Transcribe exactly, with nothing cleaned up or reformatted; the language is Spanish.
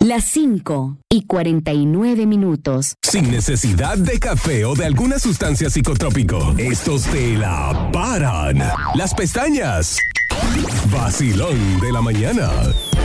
Las cinco y cuarenta y nueve minutos. Sin necesidad de café o de alguna sustancia psicotrópico, estos te la paran. Las pestañas. Vacilón de la mañana.